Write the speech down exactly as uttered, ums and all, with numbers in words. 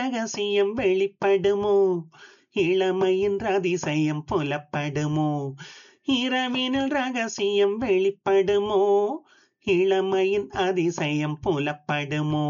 ரகசியம் வெளிப்படுமோ இளமையின் அதிசயம் புலப்படுமோ இரவினில் ரகசியம் வெளிப்படுமோ இளமையின் அதிசயம் புலப்படுமோ